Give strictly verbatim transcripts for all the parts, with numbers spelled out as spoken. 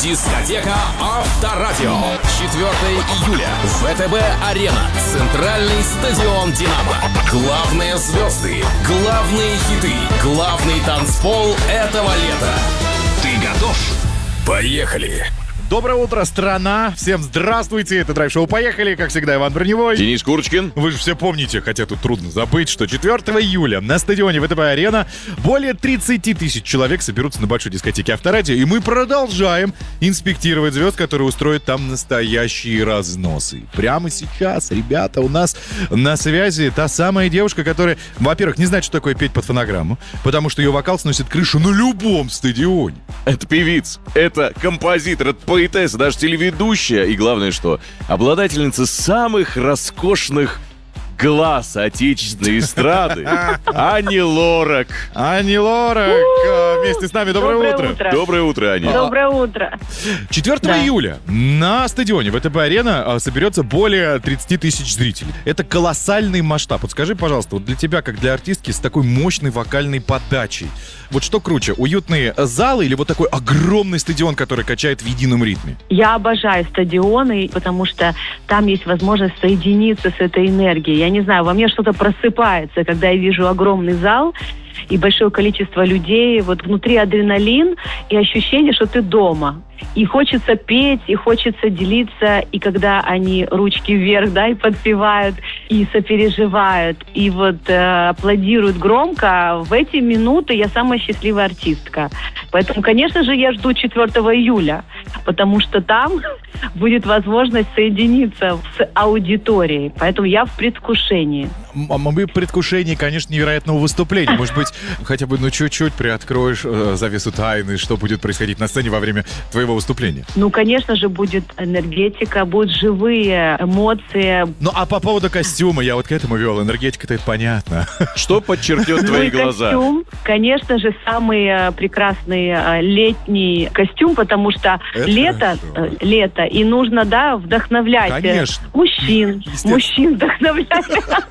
Дискотека Авторадио. четвёртого июля. ВТБ-арена. Центральный стадион «Динамо». Главные звезды, главные хиты, главный танцпол этого лета. Ты готов? Поехали! Доброе утро, страна! Всем здравствуйте! Это драйв-шоу «Поехали!» Как всегда, Иван Броневой. Денис Курочкин. Вы же все помните, хотя тут трудно забыть, что четвёртого июля на стадионе ВТБ-арена более тридцать тысяч человек соберутся на большой дискотеке Авторадио, и мы продолжаем инспектировать звезд, которые устроят там настоящие разносы. Прямо сейчас, ребята, у нас на связи та самая девушка, которая, во-первых, не знает, что такое петь под фонограмму, потому что ее вокал сносит крышу на любом стадионе. Это певица, это композитор, это поэтесса, даже телеведущая. И главное, что обладательница самых роскошных глаз отечественной эстрады Ани Лорак. Ани Лорак вместе с нами. Доброе, Доброе утро. утро. Доброе утро, Аня. Доброе утро. четвёртого июля на стадионе ВТБ-арена соберется более тридцать тысяч зрителей. Это колоссальный масштаб. Вот скажи, пожалуйста, вот для тебя, как для артистки с такой мощной вокальной подачей, вот что круче, уютные залы или вот такой огромный стадион, который качает в едином ритме? Я обожаю стадионы, потому что там есть возможность соединиться с этой энергией. Я не знаю, во мне что-то просыпается, когда я вижу огромный зал и большое количество людей. Вот внутри адреналин и ощущение, что ты дома. И хочется петь, и хочется делиться. И когда они ручки вверх, да, и подпевают, и сопереживают, и вот э, аплодируют громко, в эти минуты я самая счастливая артистка. Поэтому, конечно же, я жду четвёртого июля, потому что там будет возможность соединиться с аудиторией. Поэтому я в предвкушении. Мы в предвкушении, конечно, невероятного выступления. Может быть, хотя бы ну чуть-чуть приоткроешь э, завесу тайны, что будет происходить на сцене во время твоего выступления? Ну, конечно же, будет энергетика, будут живые эмоции. Ну, а по поводу костюма, я вот к этому вел. Энергетика-то это понятно. Что подчеркнет твои Ну и глаза? Костюм, конечно же, самый э, прекрасный э, летний костюм, потому что Это лето, э, лето, и нужно, да, вдохновлять э, Конечно. мужчин, Естественно. мужчин вдохновлять.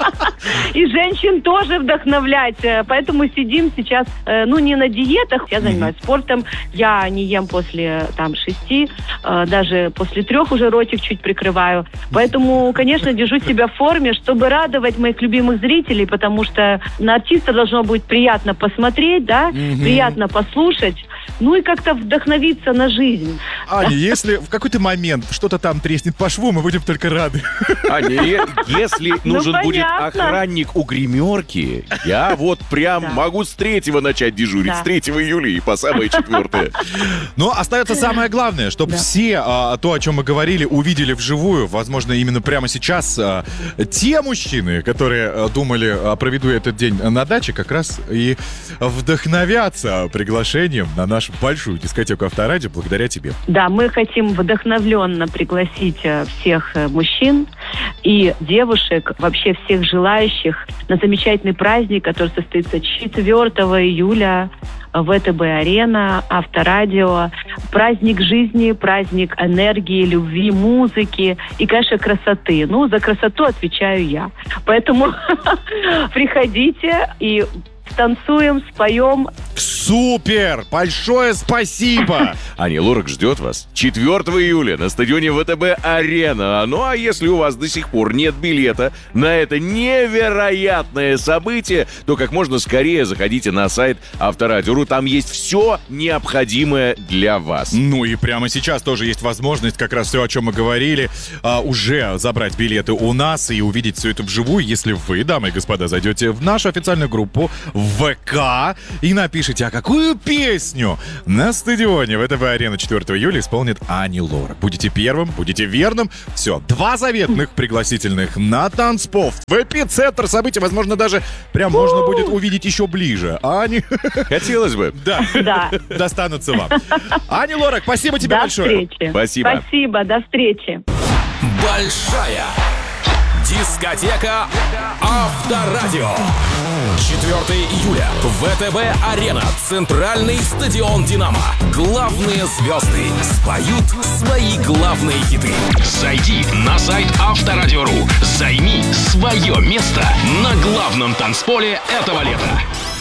И женщин тоже вдохновлять. Э, Поэтому сидим сейчас, э, ну, не на диетах. Я занимаюсь спортом, я не ем после, там, шести, э, даже после трех уже ротик чуть прикрываю. Поэтому, конечно, держу себя в форме, чтобы радовать моих любимых зрителей, потому что на артиста должно быть приятно посмотреть, да, приятно послушать, ну и как-то вдохновиться на жизнь. Аня, если в какой-то момент что-то там треснет по шву, мы будем только рады. Аня, е- если нужен будет понятно. охранник у гримерки, я вот прям Да. могу с третьего начать дежурить, Да. с третьего июля и по самое четвёртое. Но остается самое главное, чтобы Да. все а, то, о чем мы говорили, увидели вживую. Возможно, именно прямо сейчас а, те мужчины, которые а, думали, а, проведу этот день на даче, как раз и вдохновятся приглашением на нашу большую дискотеку Авторадио благодаря тебе. Да, мы хотим вдохновленно пригласить э, всех э, мужчин и девушек, вообще всех желающих на замечательный праздник, который состоится четвёртого июля в ВТБ-арена, Авторадио. Праздник жизни, праздник энергии, любви, музыки и, конечно, красоты. Ну, за красоту отвечаю я. Поэтому приходите и танцуем, споем. Супер! Большое спасибо! Аня Лорак ждет вас четвёртого июля на стадионе ВТБ-арена. Ну а если у вас до сих пор нет билета на это невероятное событие, то как можно скорее заходите на сайт Авторадио. Там есть все необходимое для вас. Ну и прямо сейчас тоже есть возможность, как раз все, о чем мы говорили, а, уже забрать билеты у нас и увидеть все это вживую, если вы, дамы и господа, зайдете в нашу официальную группу в ВК и напишите, а какую песню на стадионе ВТБ-арена четвёртого июля исполнит Ани Лорак. Будете первым, будете верным. Все, два заветных пригласительных на танцпол в эпицентр событий. Возможно, даже прям можно будет увидеть еще ближе. Ани... Хотелось бы. Да, Да. достанутся вам. Ани Лорак, спасибо тебе До большое. встречи. Спасибо. Спасибо, до встречи. Большая дискотека Авторадио. четвёртого июля. ВТБ-арена. Центральный стадион «Динамо». Главные звезды споют свои главные хиты. Зайди на сайт Авторадио.ру. Займи свое место на главном танцполе этого лета.